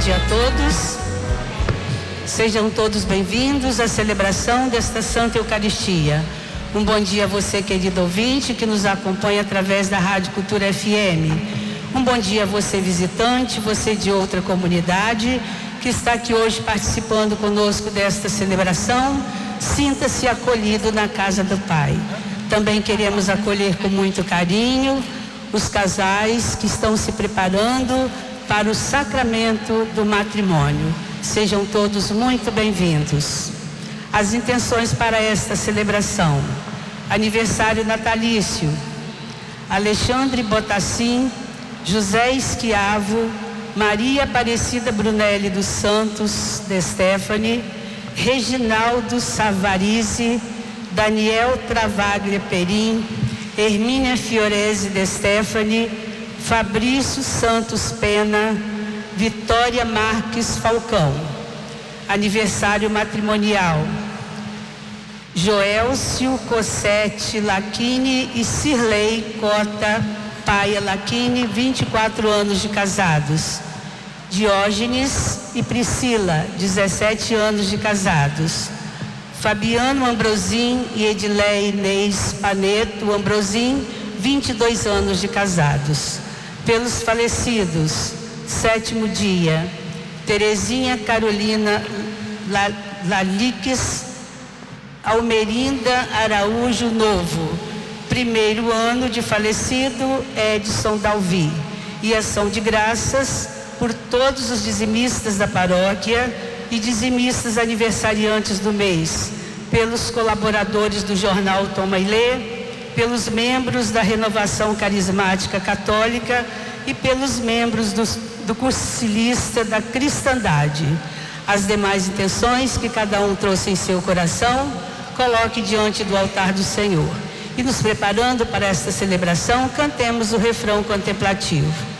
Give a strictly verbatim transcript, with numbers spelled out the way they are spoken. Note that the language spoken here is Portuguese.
dia a todos. Sejam todos bem-vindos à celebração desta Santa Eucaristia. Um bom dia a você, querido ouvinte, que nos acompanha através da Rádio Cultura F M. Um bom dia a você, visitante, você de outra comunidade, que está aqui hoje participando conosco desta celebração. Sinta-se acolhido na casa do Pai. Também queremos acolher com muito carinho os casais que estão se preparando para o sacramento do matrimônio. Sejam todos muito bem-vindos. As intenções para esta celebração: aniversário natalício, Alexandre Botassin, José Esquiavo, Maria Aparecida Brunelli dos Santos de Stefani, Reginaldo Savarize, Daniel Travaglia Perim, Hermínia Fiorese de Stefani, Fabrício Santos Pena, Vitória Marques Falcão. Aniversário matrimonial: Joelcio Cossetti Lachini e Cirlei Cota Paia Lachini, vinte e quatro anos de casados. Diógenes e Priscila, dezessete anos de casados. Fabiano Ambrosim e Edileia Inês Paneto Ambrosim, vinte e dois anos de casados. Pelos falecidos: sétimo dia, Terezinha Carolina Laliques Almerinda Araújo Novo. Primeiro ano de falecido, Edson Dalvi. E ação de graças por todos os dizimistas da paróquia e dizimistas aniversariantes do mês, pelos colaboradores do jornal Toma e Lê, pelos membros da Renovação Carismática Católica e pelos membros do, do Cursilista da Cristandade. As demais intenções que cada um trouxe em seu coração, coloque diante do altar do Senhor. E nos preparando para esta celebração, cantemos o refrão contemplativo.